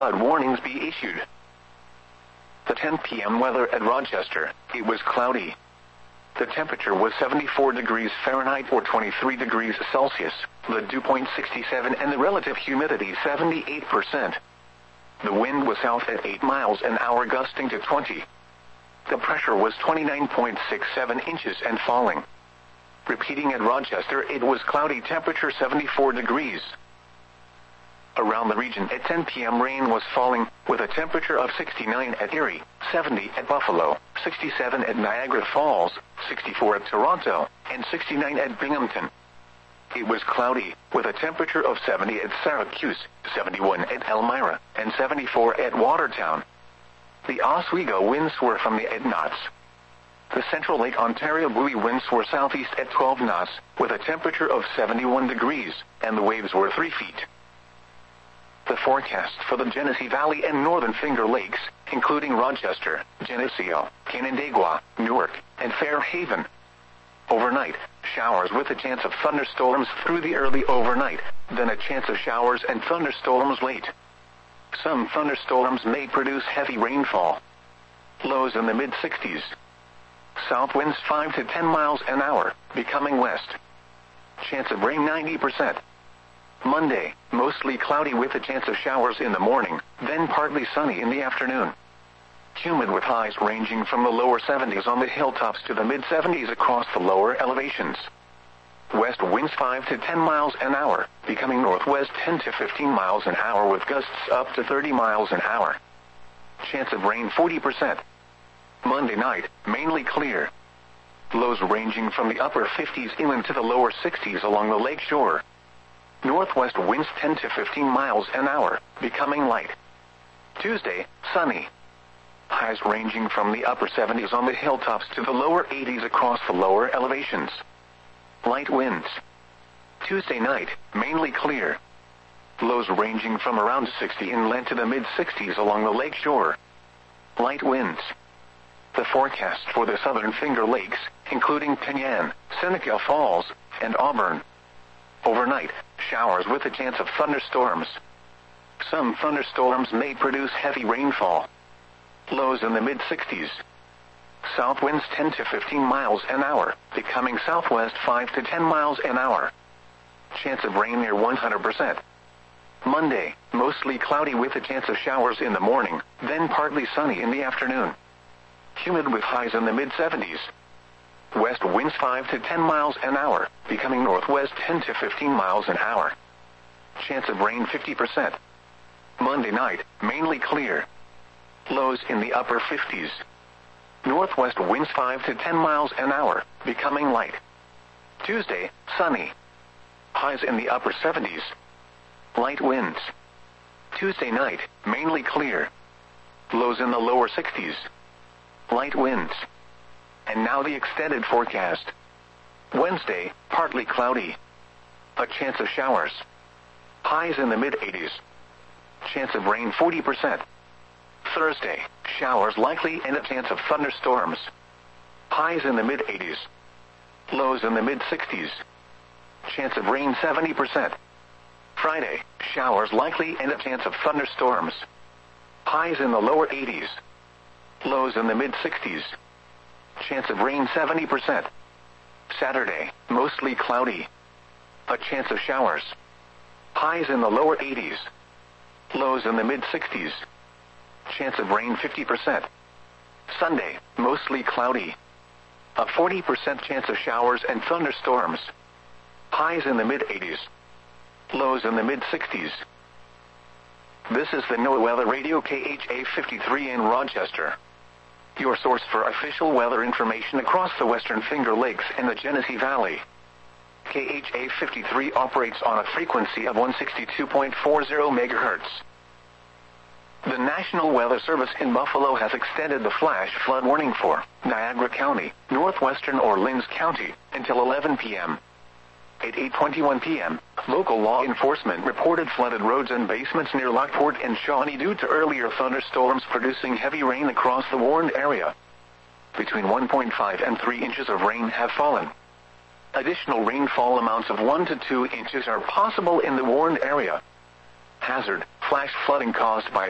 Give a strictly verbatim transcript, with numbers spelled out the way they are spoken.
flood warnings be issued. The ten p m weather at Rochester. It was cloudy. The temperature was seventy-four degrees Fahrenheit or twenty-three degrees Celsius, the dew point sixty-seven and the relative humidity seventy-eight percent. The wind was south at eight miles an hour gusting to twenty. The pressure was twenty-nine point six seven inches and falling. Repeating at Rochester, it was cloudy, temperature seventy-four degrees. Around the region at ten p m rain was falling, with a temperature of sixty-nine at Erie, seventy at Buffalo, sixty-seven at Niagara Falls, sixty-four at Toronto, and sixty-nine at Binghamton. It was cloudy, with a temperature of seventy at Syracuse, seventy-one at Elmira, and seventy-four at Watertown. The Oswego winds were from the eight knots. The Central Lake Ontario buoy winds were southeast at twelve knots, with a temperature of seventy-one degrees, and the waves were three feet. The forecast for the Genesee Valley and Northern Finger Lakes, including Rochester, Geneseo, Canandaigua, Newark, and Fairhaven. Overnight, showers with a chance of thunderstorms through the early overnight, then a chance of showers and thunderstorms late. Some thunderstorms may produce heavy rainfall. Lows in the mid sixties. South winds five to ten miles an hour, becoming west. Chance of rain ninety percent. Monday, mostly cloudy with a chance of showers in the morning, then partly sunny in the afternoon. Humid with highs ranging from the lower seventies on the hilltops to the mid seventies across the lower elevations. West winds five to ten miles an hour, becoming northwest ten to fifteen miles an hour with gusts up to thirty miles an hour. Chance of rain forty percent. Monday night, mainly clear. Lows ranging from the upper fifties inland to the lower sixties along the lake shore. Northwest winds ten to fifteen miles an hour, becoming light. Tuesday, sunny. Highs ranging from the upper seventies on the hilltops to the lower eighties across the lower elevations. Light winds. Tuesday night, mainly clear. Lows ranging from around sixty inland to the mid sixties along the lake shore. Light winds. The forecast for the Southern Finger Lakes, including Penyan, Seneca Falls, and Auburn. Overnight, showers with a chance of thunderstorms. Some thunderstorms may produce heavy rainfall. Lows in the mid sixties. South winds ten to fifteen miles an hour, becoming southwest five to ten miles an hour. Chance of rain near one hundred percent. Monday, mostly cloudy with a chance of showers in the morning, then partly sunny in the afternoon. Humid with highs in the mid seventies. West winds five to ten miles an hour, becoming northwest ten to fifteen miles an hour. Chance of rain fifty percent. Monday night, mainly clear. Lows in the upper fifties. Northwest winds five to ten miles an hour, becoming light. Tuesday, sunny. Highs in the upper seventies. Light winds. Tuesday night, mainly clear. Lows in the lower sixties. Light winds. And now the extended forecast. Wednesday, partly cloudy. A chance of showers. Highs in the mid eighties. Chance of rain forty percent. Thursday, showers likely and a chance of thunderstorms. Highs in the mid eighties. Lows in the mid sixties. Chance of rain seventy percent. Friday, showers likely and a chance of thunderstorms. Highs in the lower eighties. Lows in the mid sixties. Chance of rain seventy percent. Saturday, mostly cloudy. A chance of showers. Highs in the lower eighties. Lows in the mid sixties. Chance of rain fifty percent. Sunday, mostly cloudy. A forty percent chance of showers and thunderstorms. Highs in the mid eighties. Lows in the mid sixties. This is the NOAA Weather Radio K H A fifty-three in Rochester. Your source for official weather information across the Western Finger Lakes and the Genesee Valley. K H A fifty-three operates on a frequency of one sixty-two point four zero megahertz. The National Weather Service in Buffalo has extended the flash flood warning for Niagara County, northwestern Orleans County, until eleven p m At eight twenty-one p m, local law enforcement reported flooded roads and basements near Lockport and Shawnee due to earlier thunderstorms producing heavy rain across the warned area. Between one point five and three inches of rain have fallen. Additional rainfall amounts of one to two inches are possible in the warned area. Hazard, flash flooding caused by